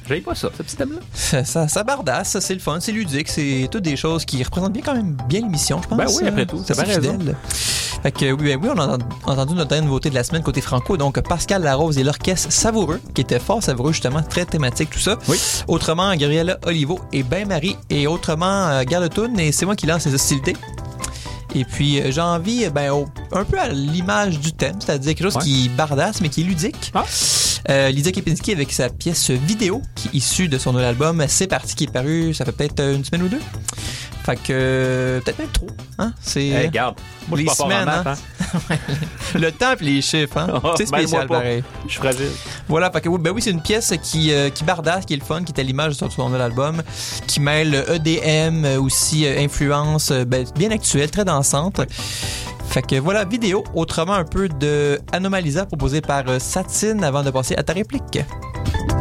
J'aime pas ça, ce petit thème-là. Ça bardasse, c'est le fun, c'est ludique, c'est toutes des choses qui représentent bien quand même bien l'émission, je pense. Ben oui, après tout, c'est bien raison. Fait que oui, on a entendu notre dernière nouveauté de la semaine côté franco, donc Pascal Larose et l'orchestre Savoureux, qui était fort savoureux justement, très thématique tout ça. Oui. Autrement, Gabriella Olivo et Ben-Marie, et autrement, Garde-Toune, et c'est moi qui lance les hostilités. Et puis, j'ai envie, un peu à l'image du thème, c'est-à-dire quelque chose qui bardasse, mais qui est ludique. Lydia Kepinski avec sa pièce vidéo, qui est issue de son nouvel album C'est parti, qui est paru, ça fait peut-être une semaine ou deux. Fait que, peut-être même trop. Hein? C'est, regarde, moi, je les suis pas semaines, fort en maths, hein? Le temps et les chiffres, hein? C'est spécial, pareil. Je suis fragile. Voilà, fait que oui, c'est une pièce qui bardasse, qui est le fun, qui est à l'image de son nouvel album, qui mêle EDM, aussi influence bien actuelle, très dansante. Fait que voilà, vidéo, autrement un peu de Anomalisa proposé par Satine avant de passer à ta réplique.